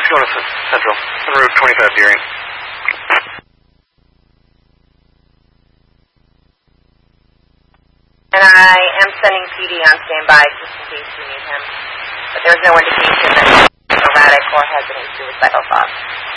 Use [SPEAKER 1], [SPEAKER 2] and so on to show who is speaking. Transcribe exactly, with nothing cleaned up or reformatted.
[SPEAKER 1] He's going to Central. Route twenty-five Deering.
[SPEAKER 2] And I am sending P D on standby just in case we need him. But there's no indication that he's erratic or has any suicidal thoughts.